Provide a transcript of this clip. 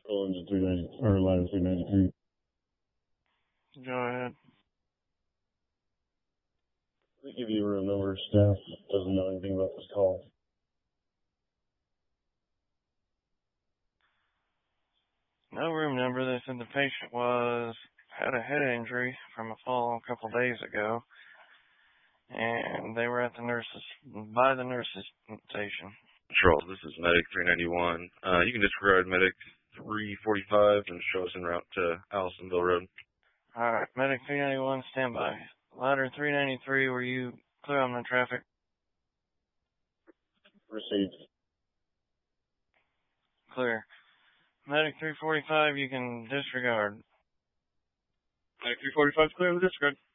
Going to 390 or ladder 393. Go ahead. They give you a room number. Staff doesn't know anything about this call. No room number. They said the patient had a head injury from a fall a couple days ago, and they were at by the nurse's station. Control, this is Medic 391. You can disregard Medic 345 and show us en route to Allisonville Road. Alright, Medic 391, stand by. Ladder 393, were you clear on the traffic? Received. Clear. Medic 345, you can disregard. Medic 345 clear, disregard.